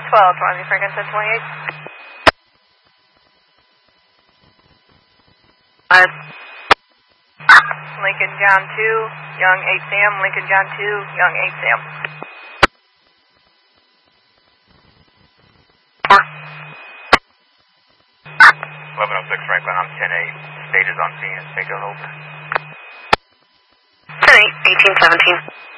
Romeo Franklin 1028. Lincoln John 2, Young 8 Sam, Lincoln John 2, Young 8 Sam. 1106 Franklin, I'm 10-8. State is on scene. Take it over. 10-8, 1817.